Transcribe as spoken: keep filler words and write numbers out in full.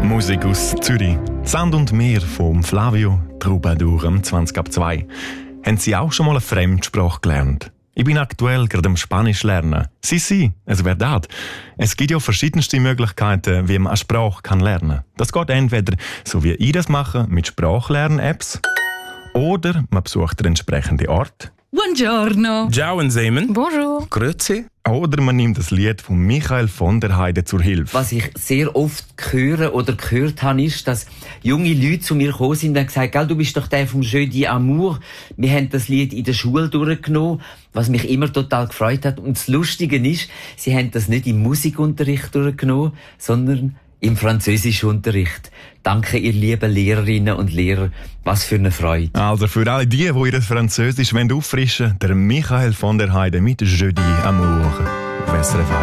Musik aus Zürich. Sand und Meer vom Flavio Troubadour am zwanzig ab zwei. Haben Sie auch schon mal eine Fremdsprache gelernt? Ich bin aktuell gerade am Spanisch lernen. Si, si, es verdad. Es gibt ja verschiedenste Möglichkeiten, wie man eine Sprache kann lernen kann. Das geht entweder so wie ich das mache, mit Sprachlern-Apps, oder man besucht den entsprechenden Ort. Buongiorno. Ciao, Simon. Bonjour. Grüezi. Oder man nimmt das Lied von Michael von der Heide zur Hilfe. Was ich sehr oft höre oder gehört habe, ist, dass junge Leute zu mir gekommen sind und gesagt haben, du bist doch der vom Jeu d'Amour. Wir haben das Lied in der Schule durchgenommen, was mich immer total gefreut hat. Und das Lustige ist, sie haben das nicht im Musikunterricht durchgenommen, sondern im Französischunterricht. Danke, ihr lieben Lehrerinnen und Lehrer. Was für eine Freude. Also für alle die, die ihr Französisch auffrischen wollen, der Michael von der Heide mit Jeu d'Amour.